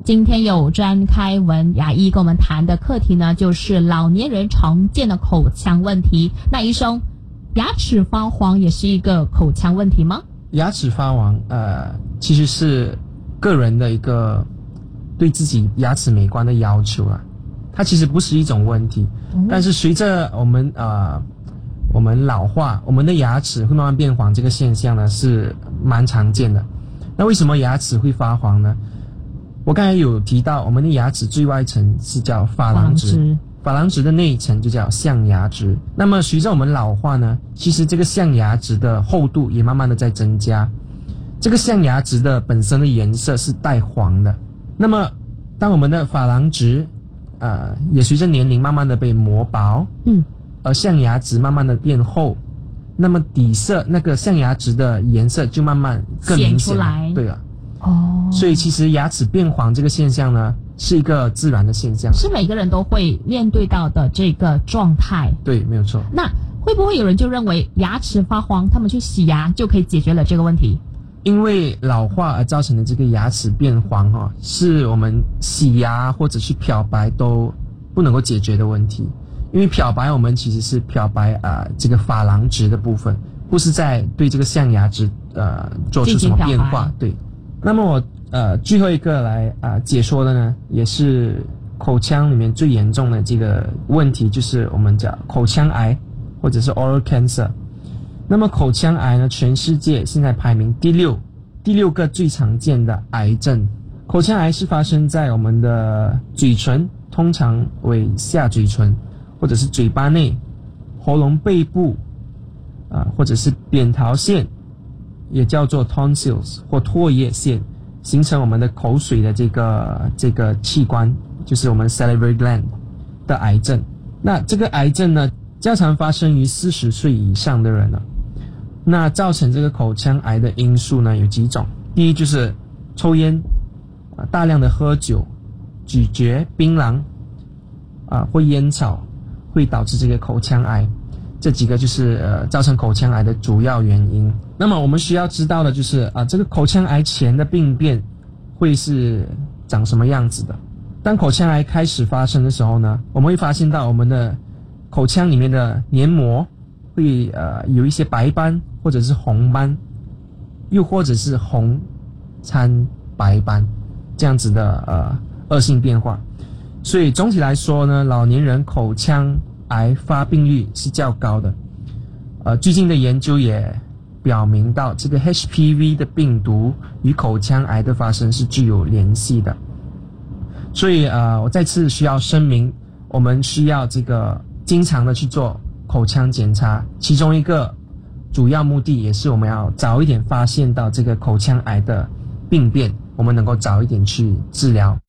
今天有詹开文牙医跟我们谈的课题呢，就是老年人常见的口腔问题。那医生，牙齿发黄也是一个口腔问题吗？ 牙齿发黄其实是个人的一个对自己牙齿美观的要求啊，它其实不是一种问题，但是随着我们老化，我们的牙齿会慢慢变黄，这个现象呢是蛮常见的。那为什么牙齿会发黄呢？我刚才有提到，我们的牙齿最外层是叫珐琅质，珐琅质的内层就叫象牙质。那么随着我们老化呢，其实这个象牙质的厚度也慢慢的在增加。这个象牙质的本身的颜色是带黄的。那么当我们的珐琅质也随着年龄慢慢的被磨薄，而象牙质慢慢的变厚，那么底色那个象牙质的颜色就慢慢更明显了， 显出来。 对了。所以其实牙齿变黄这个现象呢，是一个自然的现象， 是每个人都会面对到的这个状态。 对，没有错。 那会不会有人就认为牙齿发黄，他们去洗牙就可以解决了这个问题？ 因为老化而造成的这个牙齿变黄是我们洗牙或者去漂白都不能够解决的问题。因为漂白我们其实是漂白这个珐琅质的部分，不是在对这个象牙质做出什么变化。对。那么我最后一个来解说的呢，也是口腔里面最严重的这个问题，就是我们讲口腔癌或者是 oral cancer。那么口腔癌呢，全世界现在排名第六个最常见的癌症。口腔癌是发生在我们的嘴唇，通常为下嘴唇，或者是嘴巴内、喉咙背部或者是扁桃腺，也叫做 tonsils 或唾液腺，形成我们的口水的这个器官，就是我们 salivary gland 的癌症。那这个癌症呢，较常发生于40岁以上的人了。那造成这个口腔癌的因素呢有几种。第一就是抽烟大量的喝酒、咀嚼槟榔或烟草，会导致这个口腔癌。这几个就是造成口腔癌的主要原因。那么我们需要知道的就是这个口腔癌前的病变会是长什么样子的。当口腔癌开始发生的时候呢，我们会发现到我们的口腔里面的黏膜会有一些白斑或者是红斑，又或者是红掺白斑这样子的恶性变化。所以总体来说呢，老年人口腔癌发病率是较高的。最近的研究也表明到，这个 HPV 的病毒与口腔癌的发生是具有联系的。所以我再次需要声明，我们需要这个经常的去做口腔检查，其中一个主要目的也是我们要早一点发现到这个口腔癌的病变，我们能够早一点去治疗。